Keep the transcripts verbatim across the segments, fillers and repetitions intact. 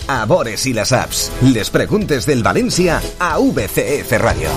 a Bores y las apps. Les preguntes del Valencia a V C F Radio.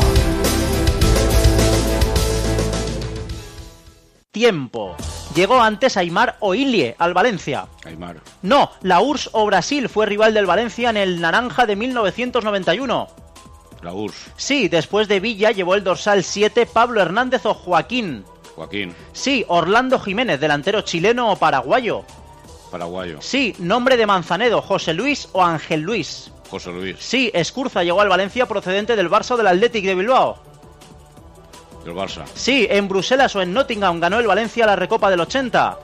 Tiempo. Llegó antes Aimar o Ilie al Valencia. Aimar. No, la U R S S o Brasil fue rival del Valencia en el Naranja de mil novecientos noventa y uno. La U R S S. Sí, después de Villa llevó el dorsal siete Pablo Hernández o Joaquín. Joaquín. Sí, Orlando Jiménez, delantero chileno o paraguayo. Paraguayo. Sí, nombre de Manzanedo, José Luis o Ángel Luis. José Luis. Sí, Escurza llegó al Valencia procedente del Barça o del Athletic de Bilbao. Del Barça. Sí, en Bruselas o en Nottingham ganó el Valencia la Recopa del ochenta.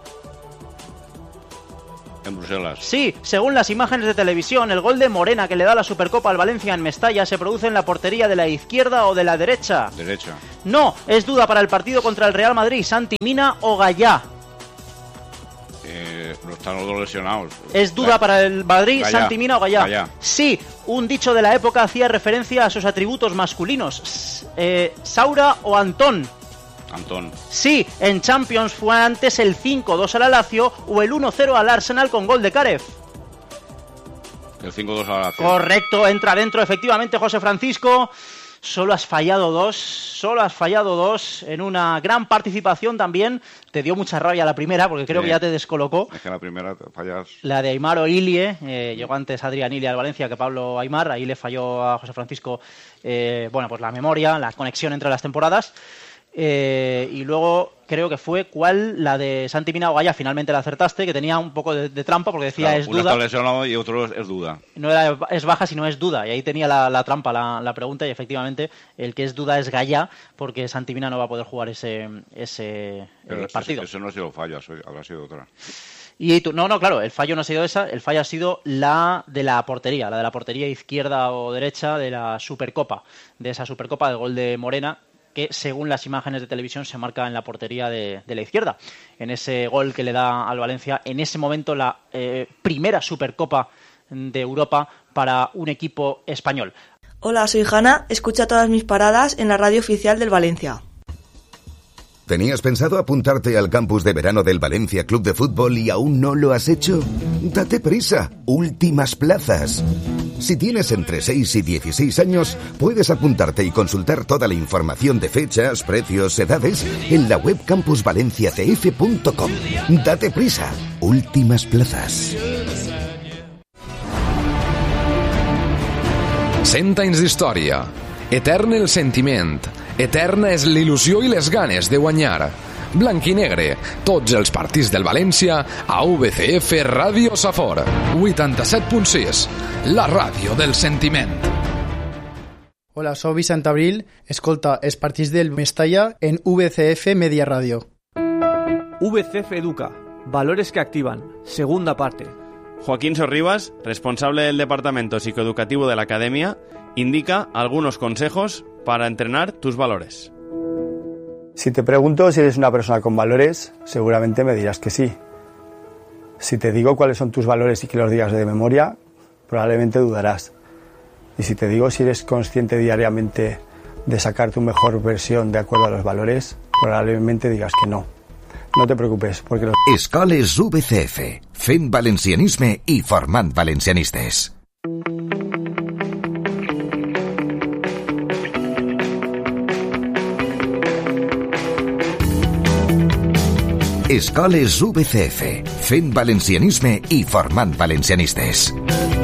En Bruselas. Sí, según las imágenes de televisión, el gol de Morena que le da la Supercopa al Valencia en Mestalla se produce en la portería de la izquierda o de la derecha. Derecha. No, es duda para el partido contra el Real Madrid, Santi Mina o Gallá. Eh, no están los dos lesionados. Es duda Gallá. para el Madrid, Gallá. Santi Mina o Gallá. Gallá. Sí, un dicho de la época hacía referencia a sus atributos masculinos. S- eh, Saura o Antón. Antón. Sí, en Champions fue antes el cinco dos al Lazio o el uno cero al Arsenal con gol de Karev. El cinco dos a la Correcto, entra dentro efectivamente José Francisco. Solo has fallado dos, solo has fallado dos en una gran participación también. Te dio mucha rabia la primera porque creo Sí. que ya te descolocó. Es que la primera te fallas. La de Aimar o Ilie, eh, llegó antes Adrián Ilie al Valencia que Pablo Aimar. Ahí le falló a José Francisco, eh, bueno, pues la memoria, la conexión entre las temporadas. Eh, y luego creo que fue cuál, la de Santi Mina o Gallá, finalmente la acertaste, que tenía un poco de, de trampa porque decía Claro, es uno duda. está lesionado y otro es, es duda. No era es baja, sino es duda. Y ahí tenía la, la trampa, la, la pregunta. Y efectivamente, el que es duda es Gallá, porque Santi Mina no va a poder jugar ese, ese eh, Pero partido. Eso, eso no ha sido fallo, eso habrá sido otra. Y tú, no, no, claro, el fallo no ha sido esa, el fallo ha sido la de la portería, la de la portería izquierda o derecha de la Supercopa, de esa Supercopa del gol de Morena, que según las imágenes de televisión se marca en la portería de, de la izquierda, en ese gol que le da al Valencia, en ese momento la eh, primera Supercopa de Europa para un equipo español. Hola, soy Hanna, escucha todas mis paradas en la radio oficial del Valencia. ¿Tenías pensado apuntarte al campus de verano del Valencia Club de Fútbol y aún no lo has hecho? Date prisa, últimas plazas. Si tienes entre seis y dieciséis años, puedes apuntarte y consultar toda la información de fechas, precios, edades en la web campus valencia c f punto com. Date prisa, últimas plazas. Cent anys d'història. Etern el sentiment. Eterna és l'il·lusió i les ganes de guanyar. Blanc i negre, tots els partits del València a V C F Ràdio Safor. vuitanta-set punt sis, la ràdio del sentiment. Hola, soy Vicent Abril. Escolta els partits del Mestalla en V C F Media Radio. V C F Educa. Valores que activan. Segunda parte. Joaquín Sorribas, responsable del Departamento Psicoeducativo de la Academia, indica algunos consejos para entrenar tus valores. Si te pregunto si eres una persona con valores, seguramente me dirás que sí. Si te digo cuáles son tus valores y que los digas de memoria, probablemente dudarás. Y si te digo si eres consciente diariamente de sacar tu mejor versión de acuerdo a los valores, probablemente digas que no. No te preocupes, porque los... Escoles V C F, fent valencianisme i formant valencianistes. Escoles V C F, fent valencianisme i formant valencianistes.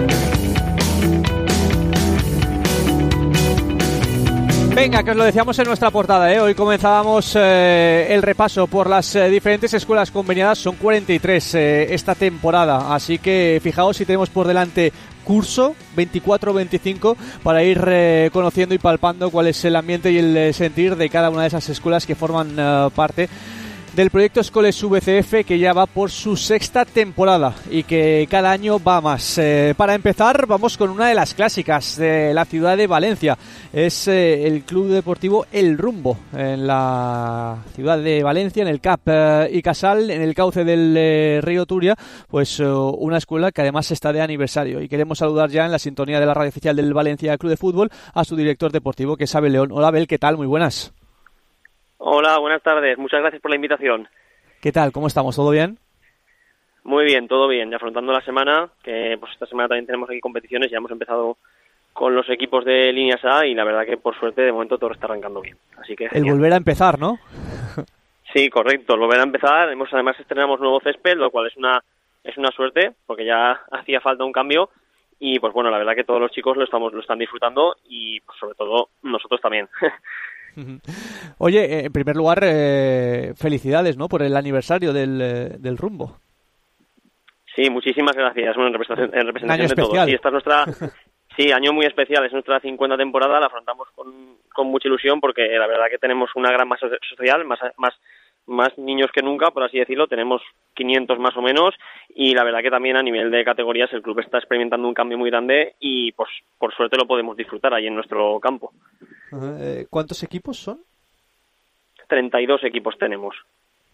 Venga, que os lo decíamos en nuestra portada, ¿eh? Hoy comenzábamos eh, el repaso por las eh, diferentes escuelas conveniadas. Son cuarenta y tres eh, esta temporada, así que fijaos si tenemos por delante curso veinticuatro veinticinco para ir eh, conociendo y palpando cuál es el ambiente y el sentir de cada una de esas escuelas que forman eh, parte del proyecto Escoles V C F, que ya va por su sexta temporada y que cada año va más. Eh, para empezar, vamos con una de las clásicas de la ciudad de Valencia. Es eh, el Club Deportivo El Rumbo, en la ciudad de Valencia, en el C A P eh, y Casal, en el cauce del eh, río Turia, pues eh, una escuela que además está de aniversario. Y queremos saludar ya en la sintonía de la radio oficial del Valencia Club de Fútbol a su director deportivo, que es Abel León. Hola Abel, ¿qué tal? Muy buenas. Hola, buenas tardes. Muchas gracias por la invitación. ¿Qué tal? ¿Cómo estamos? ¿Todo bien? Muy bien, todo bien. Ya afrontando la semana, que pues esta semana también tenemos aquí competiciones, ya hemos empezado con los equipos de líneas A y la verdad que por suerte de momento todo está arrancando bien. Así que el genial. volver a empezar, ¿no? Sí, correcto, el volver a empezar. Hemos además estrenamos nuevo césped, lo cual es una es una suerte porque ya hacía falta un cambio y pues bueno, la verdad que todos los chicos lo estamos lo están disfrutando y pues, sobre todo nosotros también. Oye, en primer lugar, eh, felicidades, ¿no? Por el aniversario del, eh, del Rumbo. Sí, muchísimas gracias. Bueno, en representación, en representación de especial. todos. Sí, esta es nuestra Sí, año muy especial, es nuestra cincuenta temporada, la afrontamos con, con mucha ilusión porque la verdad que tenemos una gran masa social, más, más, más niños que nunca, por así decirlo, tenemos quinientos más o menos y la verdad que también a nivel de categorías el club está experimentando un cambio muy grande y pues por suerte lo podemos disfrutar ahí en nuestro campo. Uh-huh. ¿Cuántos equipos son? treinta y dos equipos tenemos.